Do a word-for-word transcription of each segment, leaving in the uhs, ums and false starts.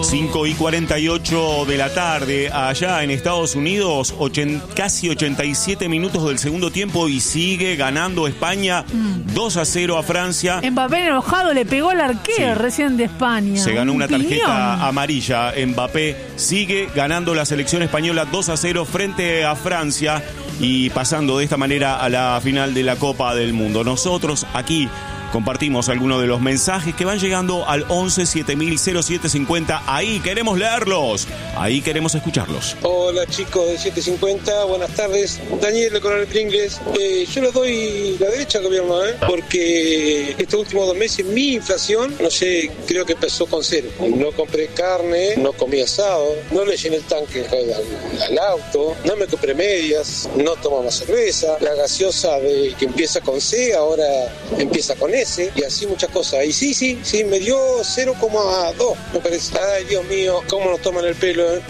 cinco y cuarenta y ocho de la tarde, allá en Estados Unidos, ochen, casi ochenta y siete minutos del segundo tiempo y sigue ganando España mm. dos a cero a Francia. Mbappé enojado le pegó al arquero sí. recién de España. Se ganó una Piñón. tarjeta amarilla. Mbappé sigue ganando la selección española dos a cero frente a Francia y pasando de esta manera a la final de la Copa del Mundo. Nosotros aquí compartimos algunos de los mensajes que van llegando al once siete mil cero siete cincuenta. Ahí queremos leerlos, ahí queremos escucharlos. Hola chicos de siete cincuenta, buenas tardes. Daniel de Coronel Pringles. Eh, yo le doy la derecha al gobierno, ¿eh? Porque estos últimos dos meses mi inflación, no sé, creo que empezó con cero. No compré carne, no comí asado, no le llené el tanque al, al auto, no me compré medias, no tomo más cerveza. La gaseosa de que empieza con C ahora empieza con E. Y así muchas cosas. Y sí, sí, sí, me dio cero coma dos, me parece. Ay, Dios mío, cómo nos toman el pelo, ¿eh?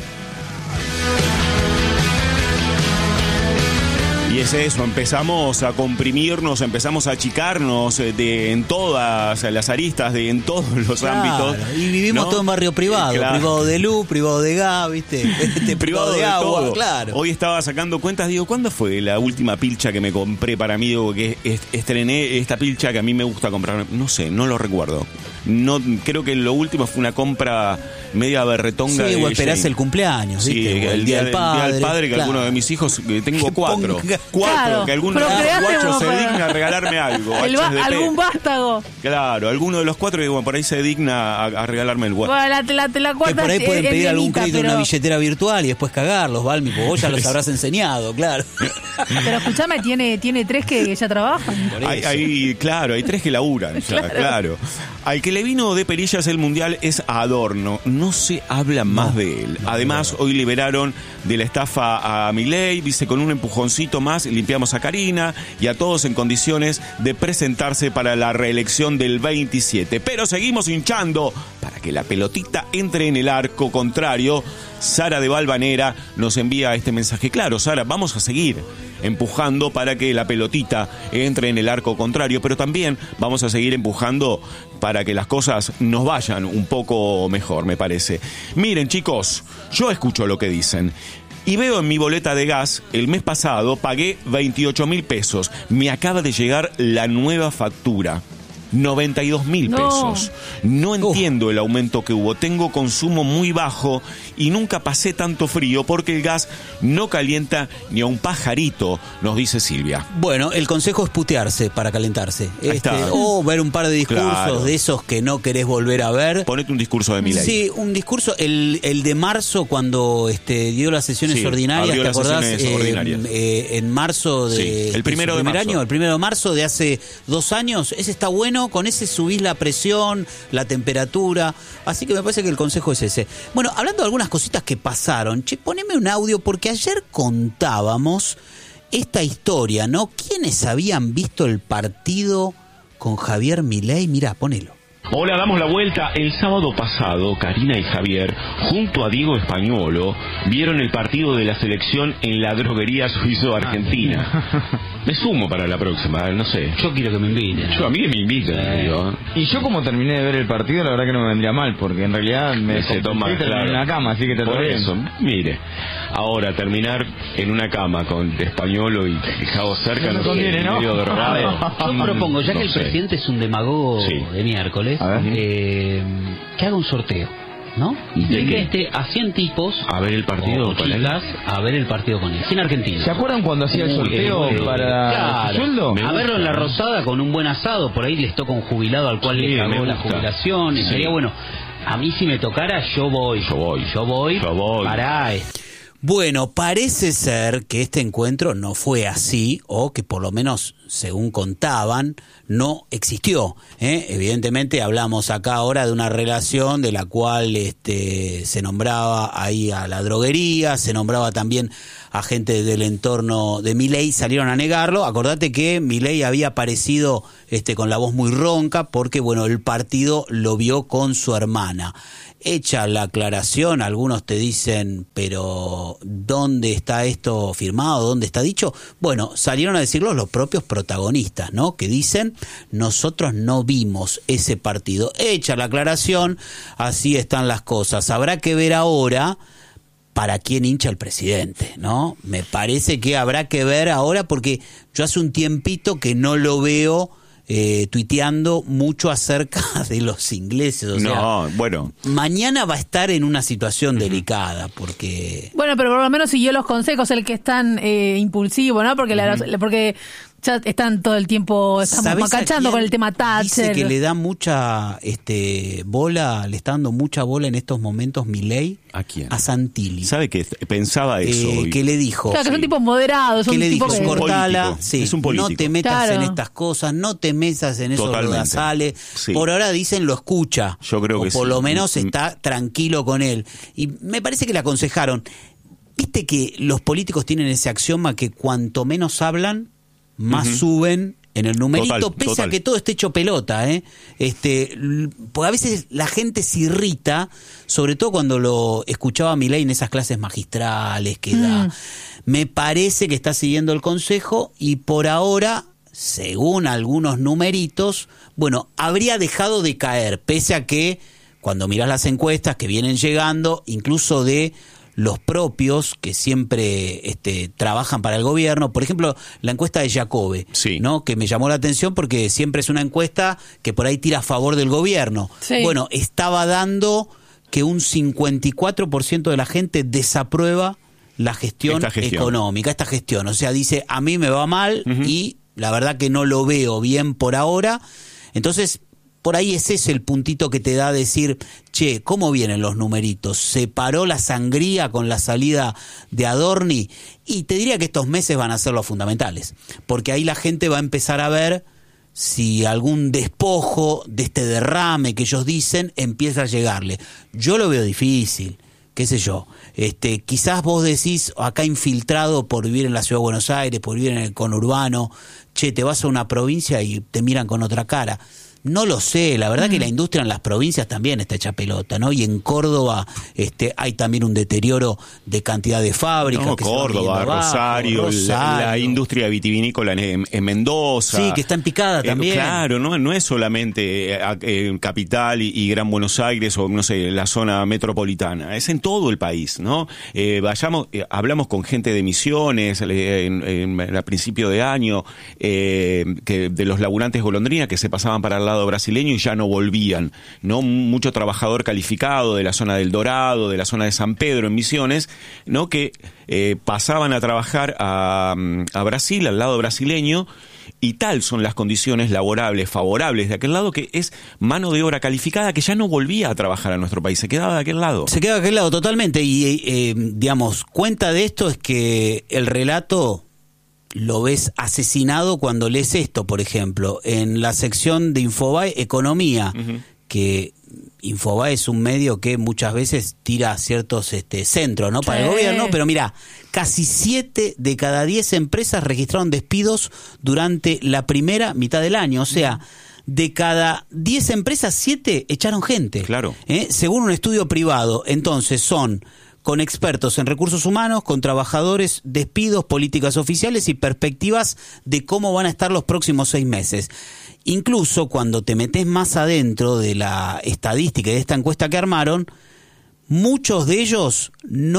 Y es eso, empezamos a comprimirnos, empezamos a achicarnos de, en todas las aristas, de, en todos los claro, ámbitos. Y vivimos ¿no? todo en barrio privado, claro. privado de luz, privado de gas, ¿viste? Este, privado de, de agua, todo. Claro. Hoy estaba sacando cuentas, digo, ¿cuándo fue la última pilcha que me compré para mí? Digo, que estrené esta pilcha que a mí me gusta comprar. No sé, no lo recuerdo. No, creo que lo último fue una compra media berretonga. Sí, de o esperás el cumpleaños, sí, ¿viste? el, el día del padre, día del padre que claro. alguno de mis hijos, que tengo que cuatro. Ponga. Cuatro, claro, que algún guacho se digna a regalarme algo. Va, algún vástago. Claro, alguno de los cuatro, digo, por ahí se digna a, a regalarme el guacho. Bueno, la, la, la que por ahí pueden pedir algún crédito en pero... una billetera virtual y después cagarlos, Balmi, porque vos ya los habrás enseñado, claro. Pero escuchame, tiene, tiene tres que ya trabajan. Hay, hay, claro, hay tres que laburan, ya, claro. claro. Al que le vino de perillas el Mundial es a Adorno. No se habla más no, de él. No, Además, no. hoy liberaron de la estafa a Milei. Dice, con un empujoncito más limpiamos a Karina y a todos en condiciones de presentarse para la reelección del veintisiete. Pero seguimos hinchando para que la pelotita entre en el arco contrario. Sara de Valvanera nos envía este mensaje. Claro, Sara, vamos a seguir empujando para que la pelotita entre en el arco contrario, pero también vamos a seguir empujando para que las cosas nos vayan un poco mejor, me parece. Miren, chicos, yo escucho lo que dicen y veo en mi boleta de gas, el mes pasado pagué veintiocho mil pesos. Me acaba de llegar la nueva factura. noventa y dos mil pesos. No, no entiendo uh. el aumento que hubo. Tengo consumo muy bajo y nunca pasé tanto frío porque el gas no calienta ni a un pajarito, nos dice Silvia. Bueno, el consejo es putearse para calentarse. Este, o ver un par de discursos claro. de esos que no querés volver a ver. Ponete un discurso de Milei. Sí, un discurso, el, el de marzo cuando este, dio las sesiones sí, ordinarias, ¿te acordás? Eh, ordinarias. Eh, en marzo de, sí, el primero de, de primer marzo. año, el primero de marzo de hace dos años. Ese está bueno. Con ese subís la presión, la temperatura, así que me parece que el consejo es ese. Bueno, hablando de algunas cositas que pasaron, che, poneme un audio porque ayer contábamos esta historia, ¿no? ¿Quiénes habían visto el partido con Javier Milei? Mirá, ponelo. Hola, damos la vuelta. El sábado pasado, Karina y Javier, junto a Diego Españolo, vieron el partido de la selección en la droguería suizo-argentina. Me sumo para la próxima, no sé. Yo quiero que me inviten. Yo, a mí que me inviten, eh. digo. Y yo como terminé de ver el partido, la verdad que no me vendría mal, porque en realidad me se toma claro. en la cama, así que te Por eso, mire, ahora terminar en una cama con Españolo y Javo cerca, no, no conviene, ¿no? Medio drogado. Yo propongo, ya no que el sé. presidente es un demagogo sí. de miércoles, eh, que haga un sorteo, ¿no? Y que esté a cien tipos a ver el partido con él, a ver el partido con él, sin Argentina. ¿Se acuerdan cuando hacía el sorteo eh, para claro, su sueldo? A verlo en la Rosada con un buen asado, por ahí les toca un jubilado al cual sí, le pagó la jubilación, sí. Sería bueno. A mí si me tocara, yo voy. Yo voy. Yo voy, yo voy. para esto. Bueno, parece ser que este encuentro no fue así, o que por lo menos, según contaban, no existió, ¿eh? Evidentemente hablamos acá ahora de una relación de la cual este, se nombraba ahí a la droguería, se nombraba también a gente del entorno de Milei, salieron a negarlo. Acordate que Milei había aparecido este, con la voz muy ronca porque, bueno, el partido lo vio con su hermana. Hecha la aclaración, algunos te dicen, pero pero ¿dónde está esto firmado? ¿Dónde está dicho? Bueno, salieron a decirlo los propios protagonistas, ¿no? Que dicen, nosotros no vimos ese partido. Hecha la aclaración, así están las cosas. Habrá que ver ahora para quién hincha el presidente, ¿no? Me parece que habrá que ver ahora, porque yo hace un tiempito que no lo veo Eh, tuiteando mucho acerca de los ingleses. O sea, no, bueno. Mañana va a estar en una situación delicada, porque... Bueno, pero por lo menos siguió los consejos, el que es tan eh, impulsivo, ¿no? Porque, la, porque ya están todo el tiempo, estamos macachando con el tema Thatcher. Dice que le da mucha este bola, le está dando mucha bola en estos momentos Milei. ¿A quién? A Santilli. ¿Sabe que pensaba eso? Eh, hoy. Que le dijo... Claro, que son tipos moderados. Son que le dijo, que... cortala, sí, es un político. No te metas claro. en estas cosas, no te metas en esos lodazales. Sí. Por ahora dicen lo escucha. Yo creo o que por sí. lo menos Mm. está tranquilo con él. Y me parece que le aconsejaron. Viste que los políticos tienen ese axioma que cuanto menos hablan, más uh-huh. suben en el numerito, Total, pese total. a que todo esté hecho pelota, ¿eh? Este, porque a veces la gente se irrita, sobre todo cuando lo escuchaba a Milei en esas clases magistrales que mm. da. Me parece que está siguiendo el consejo y por ahora, según algunos numeritos, bueno, habría dejado de caer, pese a que cuando mirás las encuestas que vienen llegando, incluso de los propios que siempre este, trabajan para el gobierno, por ejemplo, la encuesta de Jacobe, sí. ¿no? Que me llamó la atención porque siempre es una encuesta que por ahí tira a favor del gobierno. Sí. Bueno, estaba dando que un cincuenta y cuatro por ciento de la gente desaprueba la gestión, esta gestión económica, esta gestión. O sea, dice, a mí me va mal uh-huh. y la verdad que no lo veo bien por ahora. Entonces, por ahí es ese el puntito que te da a decir, che, ¿cómo vienen los numeritos? ¿Se paró la sangría con la salida de Adorni? Y te diría que estos meses van a ser los fundamentales, porque ahí la gente va a empezar a ver si algún despojo de este derrame que ellos dicen empieza a llegarle. Yo lo veo difícil, qué sé yo. Este, quizás vos decís, acá infiltrado por vivir en la Ciudad de Buenos Aires, por vivir en el conurbano, che, te vas a una provincia y te miran con otra cara. No lo sé, la verdad mm. que la industria en las provincias también está hecha pelota, ¿no? Y en Córdoba este, hay también un deterioro de cantidad de fábricas. No, que Córdoba, se van Rosario, abajo, Rosario. La, la industria vitivinícola en, en Mendoza. Sí, que está en picada también. Eh, claro, no, no es solamente eh, eh, Capital y, y Gran Buenos Aires o, no sé, la zona metropolitana, es en todo el país, ¿no? Eh, vayamos, eh, hablamos con gente de Misiones eh, en, en, en, a principio de año, eh, que de los laburantes golondrina que se pasaban para el lado brasileño y ya no volvían, ¿no? Mucho trabajador calificado de la zona del Dorado, de la zona de San Pedro en Misiones, ¿no? Que eh, pasaban a trabajar a, a Brasil, al lado brasileño, y tal son las condiciones laborables favorables de aquel lado que es mano de obra calificada que ya no volvía a trabajar a nuestro país, se quedaba de aquel lado. Se quedaba de aquel lado totalmente y, eh, digamos, cuenta de esto es que el relato lo ves asesinado cuando lees esto, por ejemplo, en la sección de Infobae Economía, uh-huh. que Infobae es un medio que muchas veces tira ciertos este, centros, ¿no? Sí. Para el gobierno, pero mira, casi siete de cada diez empresas registraron despidos durante la primera mitad del año, o sea, de cada diez empresas, siete echaron gente. Claro. ¿Eh? Según un estudio privado, entonces son con expertos en recursos humanos, con trabajadores, despidos, políticas oficiales y perspectivas de cómo van a estar los próximos seis meses. Incluso cuando te metes más adentro de la estadística y de esta encuesta que armaron, muchos de ellos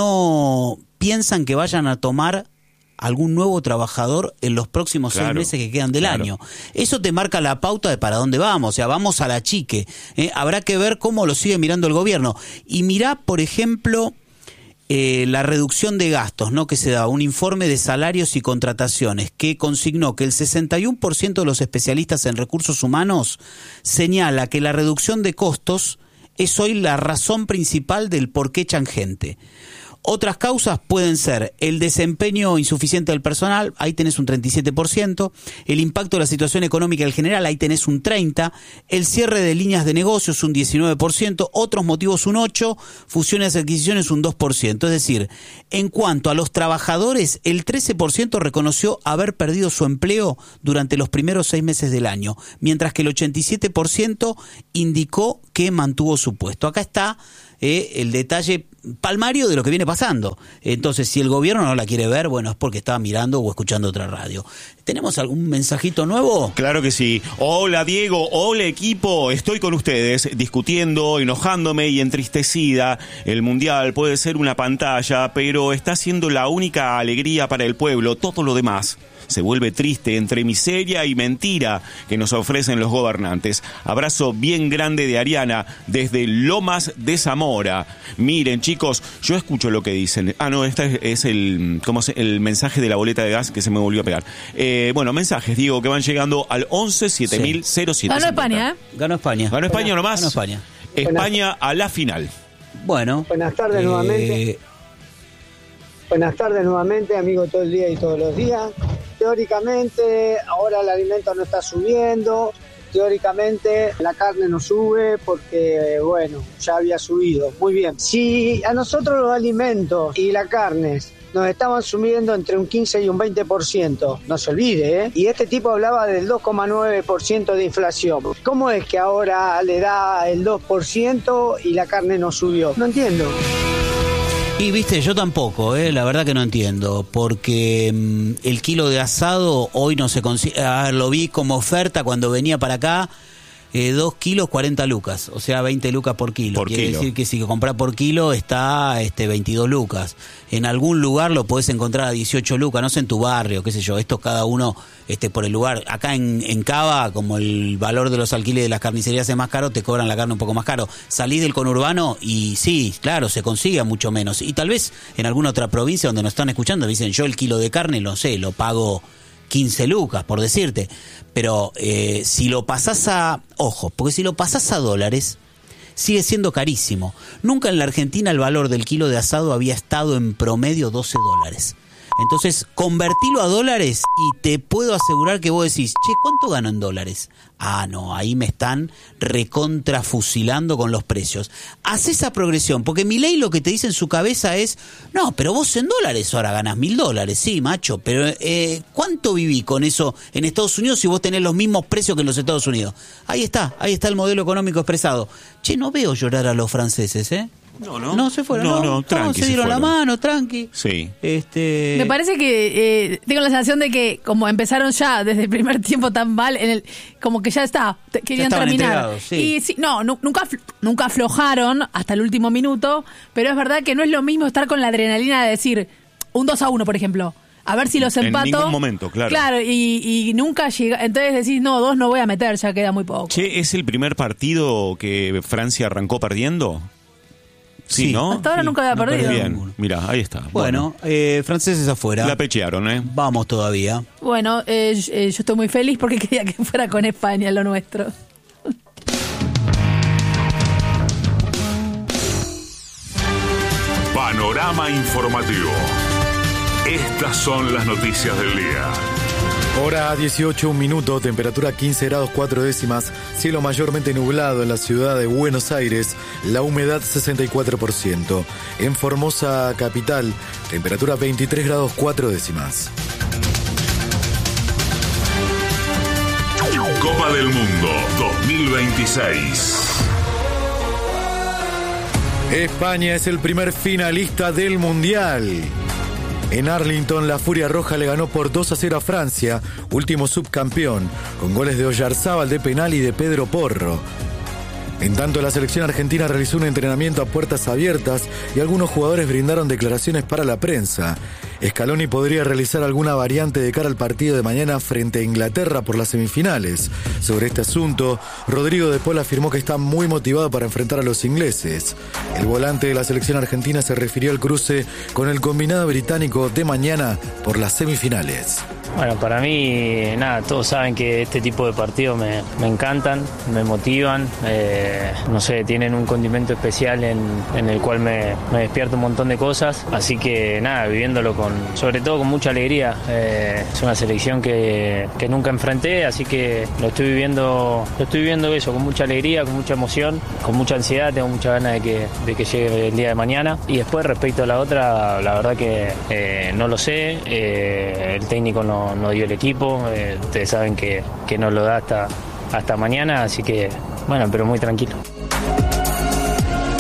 no piensan que vayan a tomar algún nuevo trabajador en los próximos claro, seis meses que quedan del claro. año. Eso te marca la pauta de para dónde vamos, o sea, vamos a la chique. ¿eh? Habrá que ver cómo lo sigue mirando el gobierno. Y mirá, por ejemplo, Eh, la reducción de gastos, ¿no? Que se da un informe de salarios y contrataciones que consignó que el sesenta y uno por ciento de los especialistas en recursos humanos señala que la reducción de costos es hoy la razón principal del por qué echan gente. Otras causas pueden ser el desempeño insuficiente del personal, ahí tenés un treinta y siete por ciento, el impacto de la situación económica en general, ahí tenés un treinta por ciento, el cierre de líneas de negocios un diecinueve por ciento, otros motivos un ocho por ciento, fusiones y adquisiciones un dos por ciento. Es decir, en cuanto a los trabajadores, el trece por ciento reconoció haber perdido su empleo durante los primeros seis meses del año, mientras que el ochenta y siete por ciento indicó que mantuvo su puesto. Acá está eh, el detalle palmario de lo que viene pasando. pasando. Entonces, si el gobierno no la quiere ver, bueno, es porque está mirando o escuchando otra radio. ¿Tenemos algún mensajito nuevo? Claro que sí. Hola Diego, hola equipo, estoy con ustedes discutiendo, enojándome y entristecida. El Mundial puede ser una pantalla, pero está siendo la única alegría para el pueblo. Todo lo demás se vuelve triste entre miseria y mentira que nos ofrecen los gobernantes. Abrazo bien grande de Ariana desde Lomas de Zamora. Miren, chicos, yo escucho lo que dicen. Ah, no, este es, es el, ¿cómo se, el mensaje de la boleta de gas que se me volvió a pegar. Eh, bueno, mensajes, Diego, que van llegando al once siete mil cero siete. Ganó España, ¿eh? Ganó España. Ganó España nomás. Ganó España. España a la final. Bueno. Buenas tardes eh... nuevamente. Buenas tardes nuevamente, amigo, todo el día y todos los días. Teóricamente, ahora el alimento no está subiendo. Teóricamente, la carne no sube porque, bueno, ya había subido. Muy bien. Si a nosotros los alimentos y la carne nos estaban subiendo entre un quince y un veinte por ciento, no se olvide, ¿eh? Y este tipo hablaba del dos coma nueve por ciento de inflación. ¿Cómo es que ahora le da el dos por ciento y la carne no subió? No entiendo. Y viste, yo tampoco, eh, la verdad que no entiendo, porque mmm, el kilo de asado hoy no se consigue, ah, lo vi como oferta cuando venía para acá, eh, dos kilos, cuarenta lucas, o sea, veinte lucas por kilo. Por Quiere kilo. decir que si compras por kilo está este, veintidós lucas. En algún lugar lo podés encontrar a dieciocho lucas, no sé, en tu barrio, qué sé yo, esto cada uno este, por el lugar. Acá en, en Cava, como el valor de los alquileres de las carnicerías es más caro, te cobran la carne un poco más caro. Salís del conurbano y sí, claro, se consigue mucho menos. Y tal vez en alguna otra provincia donde nos están escuchando dicen, yo el kilo de carne, no sé, lo pago quince lucas, por decirte. Pero eh, si lo pasás a... Ojo, porque si lo pasás a dólares, sigue siendo carísimo. Nunca en la Argentina el valor del kilo de asado había estado en promedio doce dólares. Entonces, convertilo a dólares y te puedo asegurar que vos decís, che, ¿cuánto gano en dólares? Ah, no, ahí me están recontrafusilando con los precios. Haz esa progresión, porque Milei lo que te dice en su cabeza es, no, pero vos en dólares ahora ganás mil dólares, sí, macho, pero eh, ¿cuánto viví con eso en Estados Unidos si vos tenés los mismos precios que en los Estados Unidos? Ahí está, ahí está el modelo económico expresado. Che, no veo llorar a los franceses, ¿eh? No, no. No, se fueron. No, no, no, tranqui. No, se dieron se la mano, tranqui. Sí. Este... Me parece que eh, tengo la sensación de que como empezaron ya desde el primer tiempo tan mal, en el, como que ya está, te, querían ya terminar. Sí. Y sí, no, nu- nunca nunca aflojaron hasta el último minuto, pero es verdad que no es lo mismo estar con la adrenalina de decir un dos a uno, por ejemplo. A ver si los empato. En ningún momento, claro. Claro, y, y nunca llega. Entonces decís, no, dos no voy a meter, ya queda muy poco. Che, ¿es el primer partido que Francia arrancó perdiendo? Sí, Sí. ¿no? Hasta ahora Sí, nunca había no perdido. perdió. Bien, mira, ahí está. Bueno, eh, franceses afuera. La pechearon, ¿eh? Vamos todavía. Bueno, eh, yo, eh, yo estoy muy feliz porque quería que fuera con España lo nuestro. Panorama informativo. Estas son las noticias del día. Hora dieciocho, un minuto, temperatura quince grados cuatro décimas, cielo mayormente nublado en la ciudad de Buenos Aires, la humedad sesenta y cuatro por ciento. En Formosa capital, temperatura veintitrés grados cuatro décimas. Copa del Mundo dos mil veintiséis. España es el primer finalista del Mundial. En Arlington, la Furia Roja le ganó por dos a cero a Francia, último subcampeón, con goles de Oyarzábal de penal y de Pedro Porro. En tanto, la selección argentina realizó un entrenamiento a puertas abiertas y algunos jugadores brindaron declaraciones para la prensa. Scaloni podría realizar alguna variante de cara al partido de mañana frente a Inglaterra por las semifinales. Sobre este asunto, Rodrigo de Paul afirmó que está muy motivado para enfrentar a los ingleses. El volante de la selección argentina se refirió al cruce con el combinado británico de mañana por las semifinales. Bueno, para mí, nada, todos saben que este tipo de partidos me, me encantan, me motivan, eh, no sé, tienen un condimento especial en, en el cual me, me despierta un montón de cosas, así que nada, viviéndolo con, sobre todo con mucha alegría. Eh, es una selección que, que nunca enfrenté, así que lo estoy viviendo, lo estoy viviendo eso, con mucha alegría, con mucha emoción, con mucha ansiedad, tengo mucha ganas de que, de que llegue el día de mañana. Y después, respecto a la otra, la verdad que eh, no lo sé, eh, el técnico no No, no dio el equipo, eh, ustedes saben que, que no lo da hasta, hasta mañana, así que bueno, pero muy tranquilo.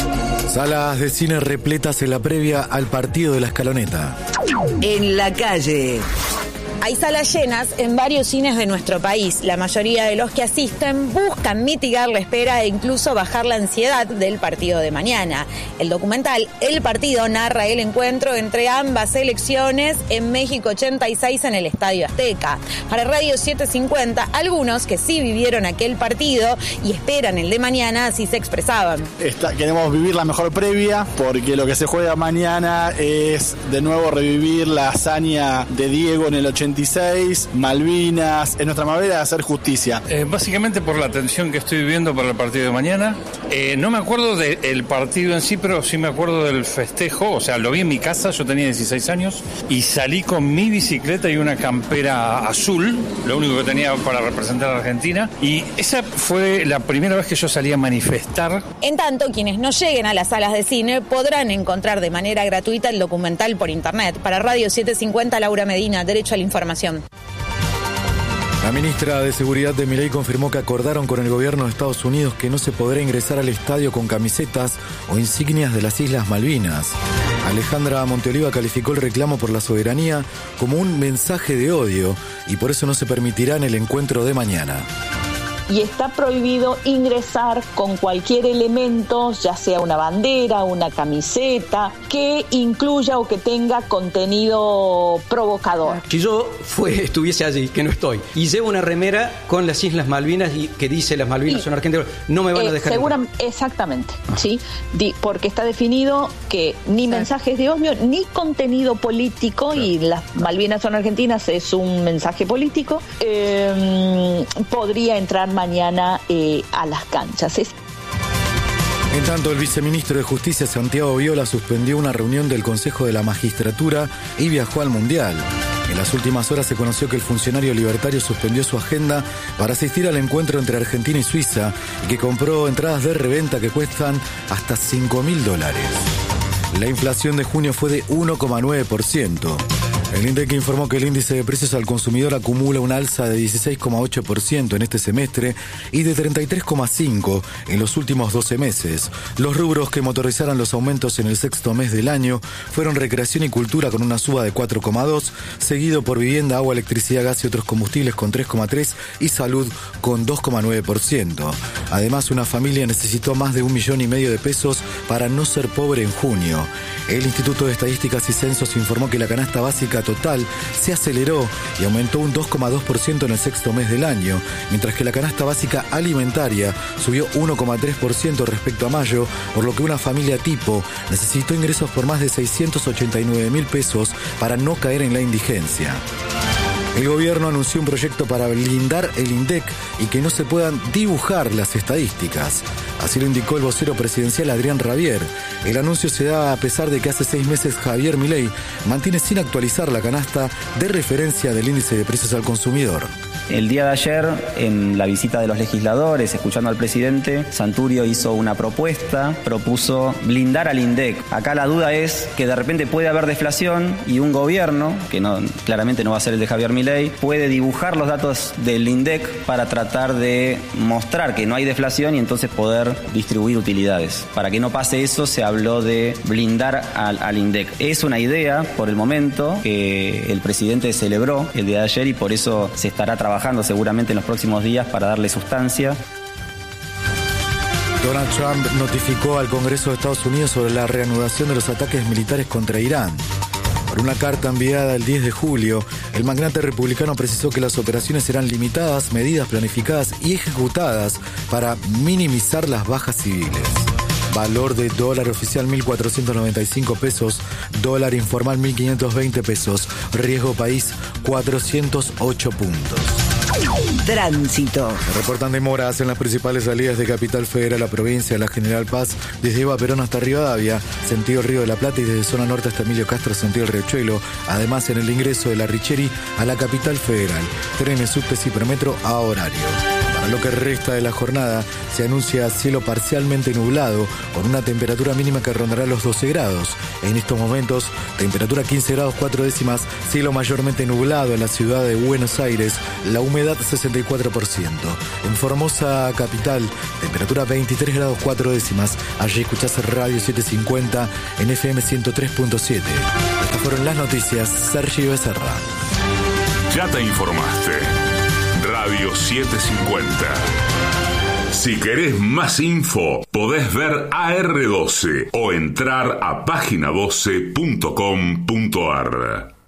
Salas de cine repletas en la previa al partido de la Escaloneta. En la calle. Hay salas llenas en varios cines de nuestro país. La mayoría de los que asisten buscan mitigar la espera e incluso bajar la ansiedad del partido de mañana. El documental El Partido narra el encuentro entre ambas selecciones en México ochenta y seis en el Estadio Azteca. Para Radio setecientos cincuenta, algunos que sí vivieron aquel partido y esperan el de mañana así se expresaban. Está, queremos vivir la mejor previa porque lo que se juega mañana es de nuevo revivir la hazaña de Diego en el ochenta y seis, Malvinas, en nuestra manera de hacer justicia. Eh, básicamente por la tensión que estoy viviendo para el partido de mañana. Eh, no me acuerdo del partido en sí, pero sí me acuerdo del festejo. O sea, lo vi en mi casa, yo tenía dieciséis años, y salí con mi bicicleta y una campera azul, lo único que tenía para representar a Argentina. Y esa fue la primera vez que yo salí a manifestar. En tanto, quienes no lleguen a las salas de cine podrán encontrar de manera gratuita el documental por internet. Para Radio setecientos cincuenta, Laura Medina, Derecho a la Información. La ministra de Seguridad de Milei confirmó que acordaron con el gobierno de Estados Unidos que no se podrá ingresar al estadio con camisetas o insignias de las Islas Malvinas. Alejandra Monteoliva calificó el reclamo por la soberanía como un mensaje de odio y por eso no se permitirá en el encuentro de mañana. Y está prohibido ingresar con cualquier elemento, ya sea una bandera, una camiseta, que incluya o que tenga contenido provocador. Si yo fue, estuviese allí, que no estoy, y llevo una remera con las Islas Malvinas y que dice las Malvinas y, son argentinas, no me van eh, a dejar. Segura, exactamente, sí, Di, porque está definido que ni sí. mensajes de odio, ni contenido político, claro. Y las Malvinas son argentinas, es un mensaje político, eh, podría entrar mañana eh, a las canchas. Es... En tanto, el viceministro de Justicia, Santiago Viola, suspendió una reunión del Consejo de la Magistratura y viajó al Mundial. En las últimas horas se conoció que el funcionario libertario suspendió su agenda para asistir al encuentro entre Argentina y Suiza y que compró entradas de reventa que cuestan hasta cinco mil dólares. La inflación de junio fue de uno coma nueve por ciento. El INDEC informó que el índice de precios al consumidor acumula una alza de dieciséis coma ocho por ciento en este semestre y de treinta y tres coma cinco por ciento en los últimos doce meses. Los rubros que motorizaron los aumentos en el sexto mes del año fueron recreación y cultura con una suba de cuatro coma dos por ciento, seguido por vivienda, agua, electricidad, gas y otros combustibles con tres coma tres por ciento y salud con dos coma nueve por ciento. Además, una familia necesitó más de un millón y medio de pesos para no ser pobre en junio. El Instituto de Estadísticas y Censos informó que la canasta básica total se aceleró y aumentó un dos coma dos por ciento en el sexto mes del año, mientras que la canasta básica alimentaria subió uno coma tres por ciento respecto a mayo, por lo que una familia tipo necesitó ingresos por más de seiscientos ochenta y nueve mil pesos para no caer en la indigencia. El gobierno anunció un proyecto para blindar el INDEC y que no se puedan dibujar las estadísticas. Así lo indicó el vocero presidencial Adrián Rabier. El anuncio se da a pesar de que hace seis meses Javier Milei mantiene sin actualizar la canasta de referencia del índice de precios al consumidor. El día de ayer, en la visita de los legisladores, escuchando al presidente, Santurio hizo una propuesta, propuso blindar al INDEC. Acá la duda es que de repente puede haber deflación y un gobierno, que no, claramente no va a ser el de Javier Milei, puede dibujar los datos del INDEC para tratar de mostrar que no hay deflación y entonces poder distribuir utilidades. Para que no pase eso, se habló de blindar al, al INDEC. Es una idea, por el momento, que el presidente celebró el día de ayer y por eso se estará trabajando seguramente en los próximos días para darle sustancia. Donald Trump notificó al Congreso de Estados Unidos sobre la reanudación de los ataques militares contra Irán. Por una carta enviada el diez de julio, el magnate republicano precisó que las operaciones serán limitadas, medidas planificadas y ejecutadas para minimizar las bajas civiles. Valor de dólar oficial mil cuatrocientos noventa y cinco pesos, dólar informal mil quinientos veinte pesos, riesgo país cuatrocientos ocho puntos. Tránsito. Reportan demoras en las principales salidas de Capital Federal a provincia de la General Paz, desde Eva Perón hasta Rivadavia, sentido Río de la Plata y desde zona norte hasta Emilio Castro, sentido el Riachuelo. Además, en el ingreso de la Richeri a la Capital Federal, trenes, subtes y premetro a horario. Para lo que resta de la jornada, se anuncia cielo parcialmente nublado, con una temperatura mínima que rondará los doce grados. En estos momentos, temperatura quince grados cuatro décimas, cielo mayormente nublado en la ciudad de Buenos Aires, la humedad sesenta y cuatro por ciento. En Formosa capital, temperatura veintitrés grados cuatro décimas. Allí escuchás Radio setecientos cincuenta en F M ciento tres punto siete. Estas fueron las noticias. Sergio Becerra. Ya te informaste. Radio setecientos cincuenta. Si querés más info, podés ver A R doce o entrar a página doce punto com punto ar.